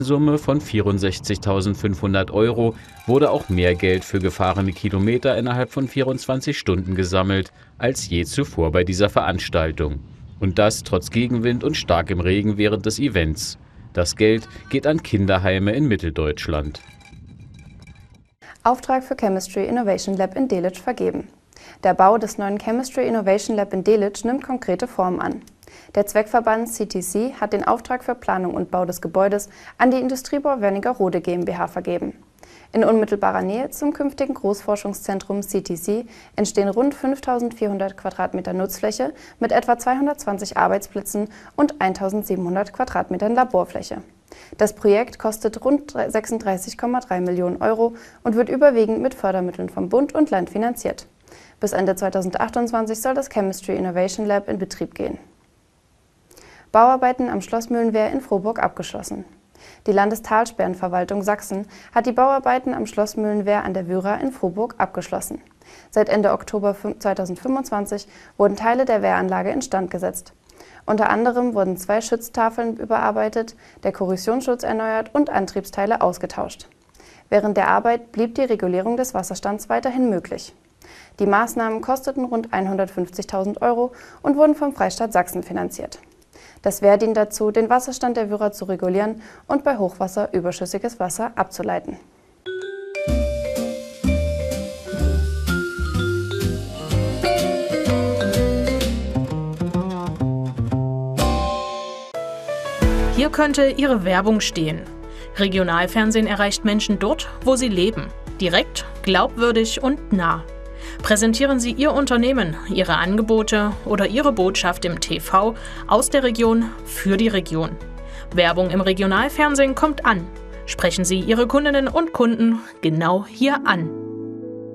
Summe von 64.500 € wurde auch mehr Geld für gefahrene Kilometer innerhalb von 24 Stunden gesammelt als je zuvor bei dieser Veranstaltung. Und das trotz Gegenwind und starkem Regen während des Events. Das Geld geht an Kinderheime in Mitteldeutschland. Auftrag für Chemistry Innovation Lab in Delitzsch vergeben. Der Bau des neuen Chemistry Innovation Lab in Delitzsch nimmt konkrete Form an. Der Zweckverband CTC hat den Auftrag für Planung und Bau des Gebäudes an die Industriebau Wernigerode GmbH vergeben. In unmittelbarer Nähe zum künftigen Großforschungszentrum CTC entstehen rund 5.400 Quadratmeter Nutzfläche mit etwa 220 Arbeitsplätzen und 1.700 Quadratmetern Laborfläche. Das Projekt kostet rund 36,3 Millionen € und wird überwiegend mit Fördermitteln vom Bund und Land finanziert. Bis Ende 2028 soll das Chemistry Innovation Lab in Betrieb gehen. Bauarbeiten am Schloss Mühlenwehr in Frohburg abgeschlossen. Die Landestalsperrenverwaltung Sachsen hat die Bauarbeiten am Schloss Mühlenwehr an der Wyra in Frohburg abgeschlossen. Seit Ende Oktober 2025 wurden Teile der Wehranlage instand gesetzt. Unter anderem wurden 2 Schütztafeln überarbeitet, der Korrosionsschutz erneuert und Antriebsteile ausgetauscht. Während der Arbeit blieb die Regulierung des Wasserstands weiterhin möglich. Die Maßnahmen kosteten rund 150.000 € und wurden vom Freistaat Sachsen finanziert. Das Wehr dient dazu, den Wasserstand der Wyra zu regulieren und bei Hochwasser überschüssiges Wasser abzuleiten. Hier könnte Ihre Werbung stehen. Regionalfernsehen erreicht Menschen dort, wo sie leben. Direkt, glaubwürdig und nah. Präsentieren Sie Ihr Unternehmen, Ihre Angebote oder Ihre Botschaft im TV aus der Region für die Region. Werbung im Regionalfernsehen kommt an. Sprechen Sie Ihre Kundinnen und Kunden genau hier an.